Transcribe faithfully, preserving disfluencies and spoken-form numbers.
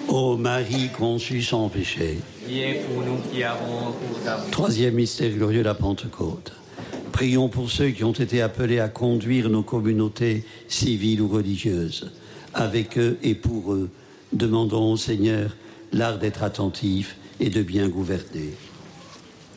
Ô Marie conçue sans péché. Priez pour nous qui avons recours à vous. Troisième mystère glorieux de la Pentecôte. Prions pour ceux qui ont été appelés à conduire nos communautés civiles ou religieuses. Avec eux et pour eux, demandons au Seigneur l'art d'être attentif et de bien gouverner.